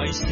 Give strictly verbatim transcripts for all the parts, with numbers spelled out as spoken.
為事。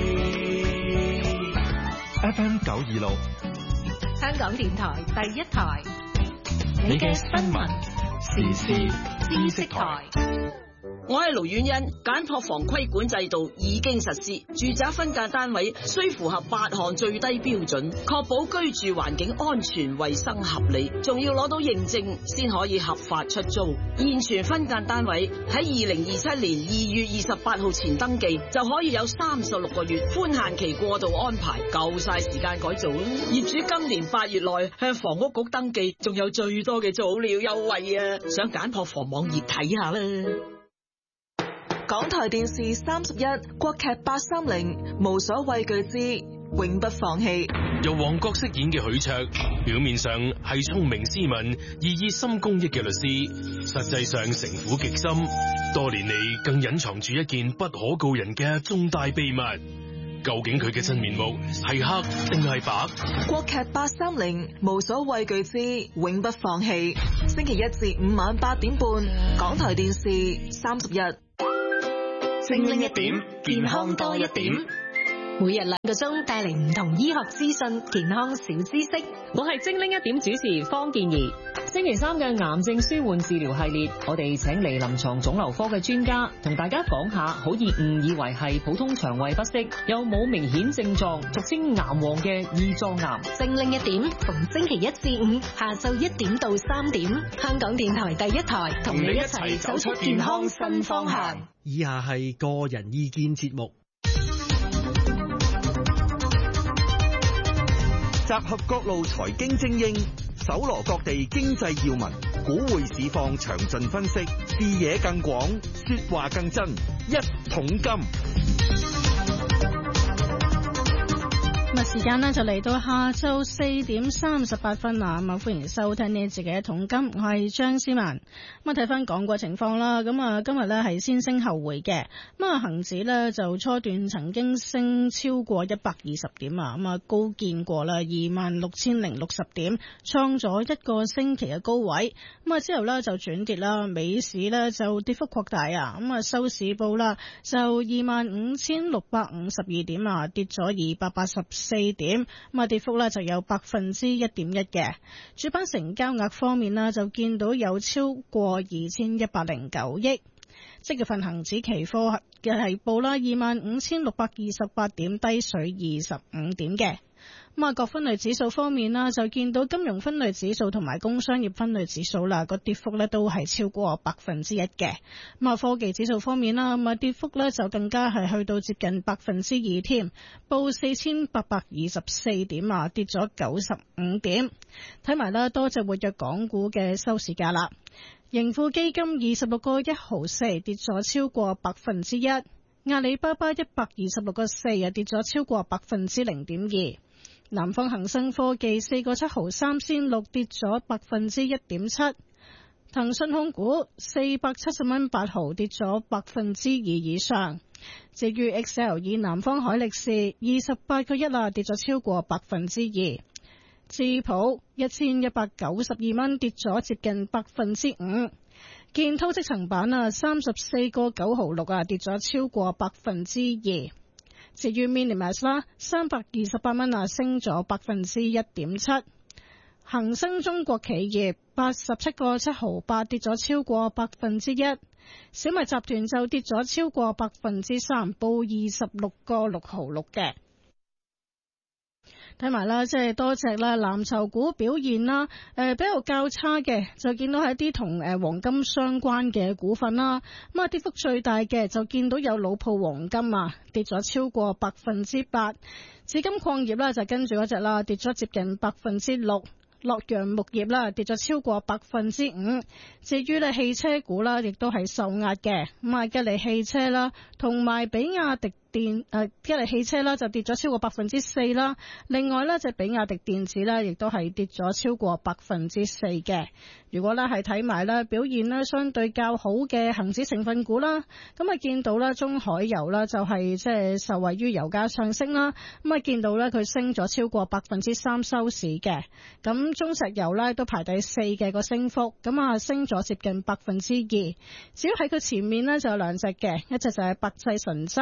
F M 九二六， 香港電台第一台， 你嘅新聞時事知識台。 我係盧婉欣，簡樸房規管制度已經實施，住宅分間單位需符合八項最低標準，確保居住環境安全、衛生合理，仲要攞到認證先可以合法出租。現存分間單位喺二零二七年二月二十八號前登記，就可以有三十六個月寬限期過渡安排，夠晒時間改造啦。業主今年八月內向房屋局登記，仲有最多嘅早鳥優惠啊！上簡樸房網頁睇下啦。 港台電視三十一，國劇八三零，無所畏懼之永不放棄。 由黃覺飾演嘅許卓，表面上係聰明斯文而熱心公益嘅律師，實際上城府極深，多年嚟更隱藏住一件不可告人嘅重大秘密。究竟佢嘅真面目係黑定係白？ 國劇八三零，無所畏懼之永不放棄。星期一至五晚八點半，港台電視三十一。 精靈一點，健康多一點。 每日兩個鐘帶嚟唔同醫學資訊、健康小知識。 我係精靈一點主持方健儀。星期三嘅癌症舒緩治療系列，我哋請嚟臨床腫瘤科嘅專家，同大家講下好易誤以為係普通腸胃不適，又冇明顯症狀，俗稱癌王嘅胰臟癌。 精靈一點，逢星期一至五下晝一點到三點，香港電台第一台同你一齊走出健康新方向。 以下係個人意見節目， 集合各路財經精英，搜羅各地經濟要聞，股匯市況詳盡分析，視野更廣，說話更真，一桶金。 咁啊，時間呢就嚟到下晝四點三十八分啦，咁啊歡迎收聽呢自己一桶金，我係張思文。咁啊睇翻港股情況啦，咁啊今日呢係先升後回嘅，咁啊恒指呢就初段曾經升超過一百二十點啊，咁啊高見過啦二萬六千零六十點，創咗一個星期嘅高位。咁啊之後呢就轉跌啦，美市呢就跌幅擴大啊，咁啊收市報啦就二萬五千六百五十二點啊，跌咗二百八十四點，咁啊跌幅咧就有百分之一點一嘅。主板成交額方面呢，就見到有超過二千一百零九億。即月份恒指期貨嘅係報啦二萬五千六百二十八點，低水二十五點嘅。咁啊，各分類指數方面啦，就見到金融分類指數同埋工商業分類指數啦，個跌幅咧都係超過百分之一嘅。咁啊，科技指數方面啦，咁啊跌幅咧就更加係去到接近百分之二添，報四千八百二十四點啊，跌咗九十五點。睇埋啦，多隻活躍港股嘅收市價啦。盈富基金二十六個一毫四，跌咗超過百分之一。阿里巴巴一百二十六個四啊，跌咗超過百分之零點二。南方恒生科技四個七毫三仙六，跌咗百分之一點七。騰訊控股四百七十蚊八毫，跌咗百分之二以上。至於 X L 以南方海力士二十八個一啊，跌咗超過百分之二。智普一千一百九十二蚊，跌咗接近百分之五。建滔積層板啊，三十四個九毫六啊，跌咗超過百分之二。至於 Minimax 啦，三百二十八蚊啊，升咗百分之一點七。恒生中國企業八十七個七毫八，跌咗超過百分之一。小米集團就跌咗超過百分之三，報二十六個六毫六嘅。睇埋啦，即係多隻啦，藍籌股表現啦，誒、呃、比較較差嘅，就見到係一啲同誒黃金相關嘅股份啦。咁啊，跌幅最大嘅就見到有老鋪黃金啊，跌咗超過百分之八。紫金礦業啦就跟住嗰隻啦，跌咗接近百分之六。洛陽木業啦跌咗超過百分之五。至於咧汽車股啦，亦都係受壓嘅。咁啊，吉利汽車啦，同埋比亞迪電誒吉利汽車啦就跌咗超過百分之四啦。另外呢，隻比亞迪電子咧，亦都係跌咗超過百分之四嘅。如果咧係睇埋咧表現咧相對較好嘅恒指成分股啦，咁啊見到咧中海油啦就係即係受惠於油價上升啦，咁啊見到咧佢升咗超過百分之三收市嘅。咁中石油咧都排第四嘅個升幅，咁啊升咗接近百分之二。至於喺佢前面呢，就有兩隻嘅，一隻就係百濟神州。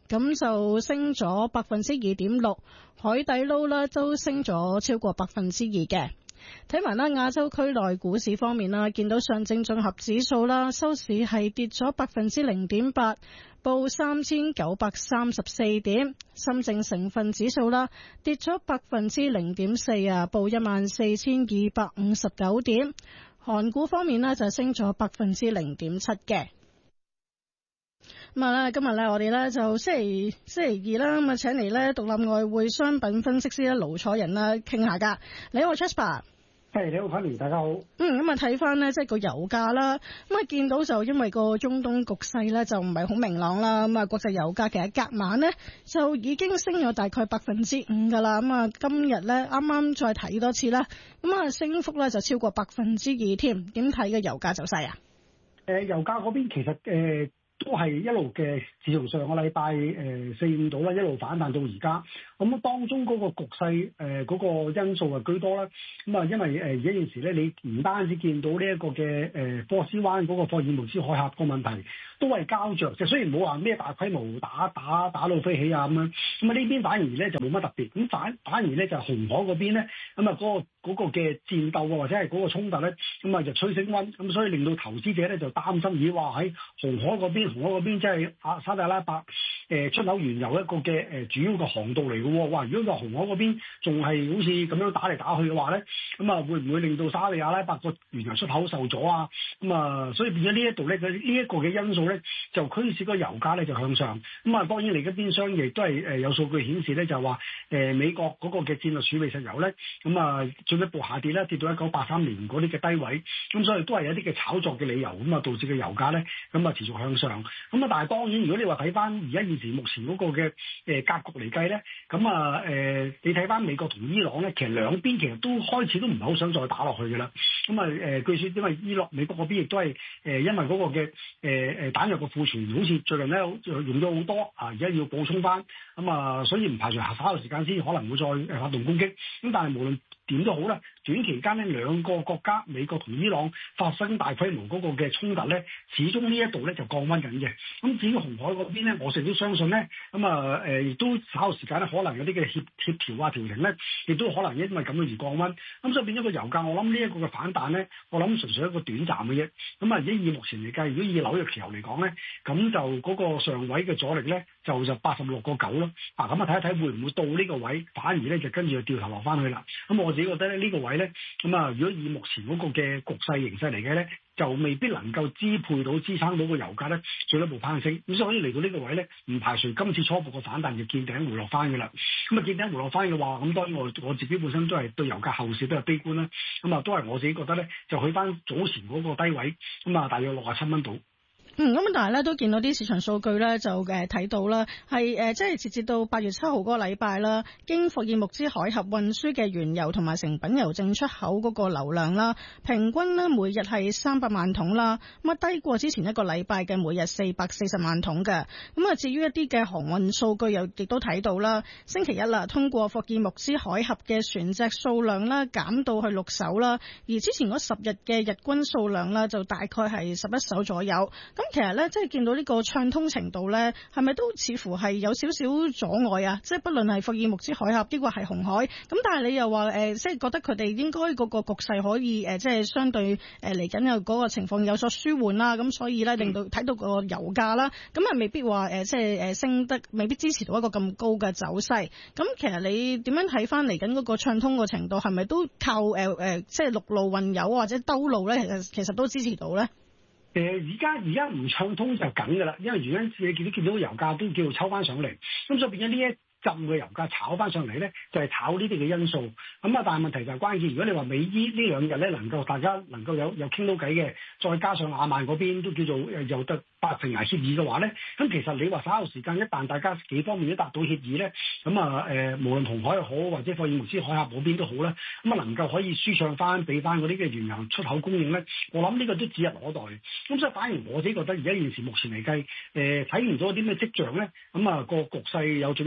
咁就升咗百分之二點六，海底撈啦都升咗超過百分之二嘅。睇埋啦，亞洲區內股市方面啦，見到上證綜合指數啦，收市係跌咗百分之零點八，報三千九百三十四點。深證成分指數啦，跌咗百分之零點四啊，報一萬四千二百五十九點。韓股方面呢，就升咗百分之零點七嘅。咁啊，今日咧我哋咧就星期星期二啦，咁啊請嚟咧獨立外匯商品分析師咧盧楚仁啦傾下噶。你好 Jasper。 係，你好 Connie，大家好。 嗯，咁啊睇翻呢，即係個油價啦，咁啊見到就因為個中東局勢咧就唔係好明朗啦，咁啊國際油價其實隔晚呢，就已經升咗大概百分之五噶啦，咁啊今日咧啱啱再睇多次啦，咁啊升幅咧就超過百分之二添。點睇嘅油價走勢啊？ 誒、呃，油價嗰邊其實誒。呃都係一路嘅，自從上個禮拜誒四五度啦，一路反彈到而家。咁啊，當中嗰個局勢誒嗰、呃那個因素係居多啦。咁啊，因為誒而家現時咧，你唔單止見到呢一個嘅誒波斯灣嗰個霍爾木茲海峽個問題，都係膠着。就雖然冇話咩大規模打打打到飛起啊咁樣，咁啊呢邊反而咧就冇乜特別。咁反反而咧就係紅海嗰邊咧，咁啊嗰個嗰個嘅戰鬥啊或者係嗰個衝突咧，咁啊就吹升溫。咁所以令到投資者咧就擔心，咦話喺紅海嗰邊。紅海嗰邊即係阿沙特阿拉伯誒出口原油一個嘅誒主要嘅航道嚟嘅喎，哇！如果個紅海嗰邊仲係好似咁樣打嚟打去嘅話咧，咁啊會唔會令到沙特阿拉伯個原油出口受阻啊？咁啊，所以變咗呢一度咧，佢呢一個嘅因素咧，就驅使個油價咧就向上。咁啊，當然嚟緊邊商亦都係誒有數據顯示咧，就係話誒美國嗰個嘅戰略儲備石油咧，咁啊進一步下跌啦，跌到一九八三年嗰啲嘅低位。咁所以都係有啲嘅炒作嘅理由，咁啊導致個油價咧咁啊持續向上。咁啊，但係當然，如果你話睇翻而家現時目前嗰個嘅誒格局嚟計咧，咁啊誒，你睇翻美國同伊朗咧，其實兩邊其實都開始都唔係好想再打落去嘅啦。咁啊誒，據說因為伊朗美國嗰邊亦都係誒，因為嗰個嘅誒誒彈藥嘅庫存好似最近咧用咗好多啊，而家要補充翻，咁啊，所以唔排除下稍後時間先可能會再誒發動攻擊。咁但係無論點都好啦，短期間呢兩個國家美國同伊朗發生大規模嗰個嘅衝突咧，始終呢一度咧就降溫緊嘅。咁至於紅海嗰邊咧，我成日都相信咧，咁啊誒亦都稍後時間咧，可能有啲嘅協協調啊調停咧，亦都可能因為咁樣而降溫。咁所以變咗個油價，我諗呢一個嘅反彈咧，我諗純粹一個短暫嘅啫。咁啊，而家以目前嚟計，如果以紐約期油嚟講咧，咁就嗰個上位嘅阻力咧，就就八十六個九咯。啊，咁啊睇一睇會唔會到呢個位，反而咧就跟住就掉頭落翻去啦。咁我自己覺得咧呢個位咧，咁啊如果以目前嗰個嘅局勢形勢嚟嘅咧，就未必能夠支配到支撐到個油價咧進一步攀升。咁所以嚟到呢個位咧，唔排除今次初步個反彈就見頂回落翻嘅啦。咁啊見頂回落翻嘅話，咁當然我我自己本身都係對油價後市都係悲觀啦。咁啊都係我自己覺得咧，就去翻早前嗰個低位，咁啊大約六十七蚊度。 嗯，咁但係咧都見到啲市場數據咧，就誒睇到啦，係誒即係截至到八月七號嗰個禮拜啦，經霍爾木茲海峽運輸嘅原油同埋成品油淨出口嗰個流量啦，平均咧每日係三百萬桶啦，咁啊低過之前一個禮拜嘅每日四百四十萬桶嘅。咁啊至於一啲嘅航運數據又亦都睇到啦，星期一啦，通過霍爾木茲海峽嘅船隻數量啦減到去六艘啦，而之前嗰十日嘅日均數量啦就大概係十一艘左右。咁其實咧，即係見到呢個暢通程度咧，係咪都似乎係有少少阻礙啊？即係不論係霍爾木茲海峽，抑或係紅海，咁但係你又話誒、呃，即係覺得佢哋應該嗰個局勢可以誒、呃，即係相對誒嚟緊嘅嗰個情況有所舒緩啦。咁所以咧，令到睇到個油價啦，咁啊未必話誒、呃，即係誒升得，未必支持到一個咁高嘅走勢。咁其實你點樣睇翻嚟緊嗰個暢通嘅程度，係咪都靠誒誒、呃，即係陸路運油或者兜路咧？其實其實都支持到咧。 誒而家而家唔暢通就緊㗎啦，因為原因你見到見到油價都叫做抽翻上嚟，咁所以變咗呢一浸嘅油價炒翻上嚟咧，就係、是、炒呢啲嘅因素。咁啊，但係問題就係關鍵，如果你話美伊呢兩日咧能夠大家能夠有有傾到偈嘅，再加上亞曼嗰邊都叫做有得達成協議嘅話咧，咁其實你話稍後時間一旦大家幾方面都達到協議咧，咁啊誒無論紅海又好或者霍爾木茲海峽嗰邊都好啦，咁啊能夠可以舒暢翻俾翻嗰啲嘅原油出口供應咧，我諗呢個都指日可待。咁所以反而我自己覺得而家現時目前嚟計，誒睇唔到啲咩跡象咧，咁啊個局勢有進一步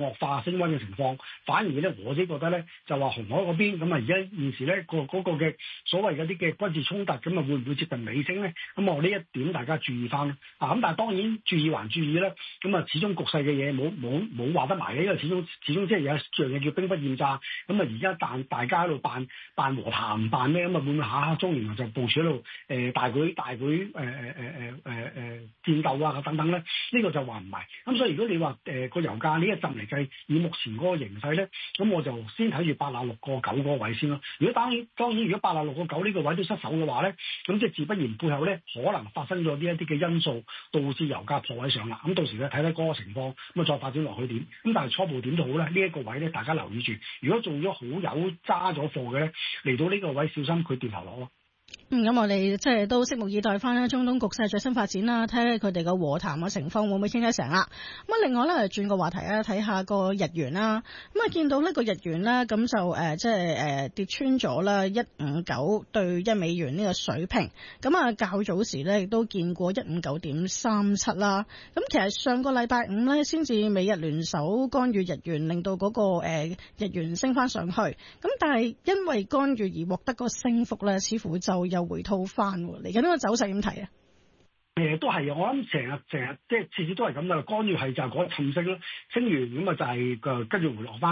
惡化升溫嘅情況，反而咧我自己覺得咧就話紅海嗰邊咁啊，而家現時咧個嗰個嘅所謂嗰啲嘅軍事衝突咁啊，會唔會接近尾聲咧？咁我呢一點大家注意翻啊！咁但係當然注意還注意咧，咁啊始終局勢嘅嘢冇冇冇話得埋嘅，因為始終始終即係有一樣嘢叫兵不厭詐。咁啊而家但大家喺度扮扮和談扮咩咁啊，會唔會下下中原就部署喺度誒大舉大舉誒誒誒誒誒誒戰鬥啊等等咧？呢、呢個就話唔埋。咁所以如果你話誒個油價呢一陣嚟計，以目前嗰個形勢咧，咁我就先睇住八啊六個九嗰個位先咯。如果當然當然，如果八啊六個九呢個位都失守嘅話咧，咁即係自不然背後咧可能發生咗呢一啲嘅因素，導致油價破位上啦。咁到時咧睇睇嗰個情況，咁啊再發展落去點。咁但係初步點都好咧，呢、這、一個位咧大家留意住。如果做咗好友揸咗貨嘅咧，嚟到呢個位小心佢掉頭落咯。 嗯，咁我哋即係都拭目以待翻咧中東局勢最新發展啦，睇下佢哋嘅和談嘅情況會唔會傾得成啦。咁啊，另外咧轉個話題啊，睇下個日元啦。咁啊，見到呢個日元咧，咁就誒即係誒跌穿咗啦一五九對一美元呢個水平。咁啊，較早時咧亦都見過一五九點三七啦。咁其實上個禮拜五咧，先至美日聯手干預日元，令到嗰個誒日元升翻上去。咁但係因為干預而獲得個升幅咧，似乎就又回吐翻喎，嚟緊呢個走勢點睇啊？ 誒、呃、都係啊！我諗成日成日即係次次都係咁噶啦，干預係就係嗰一陣升咯，升完咁啊就係誒跟住回落翻。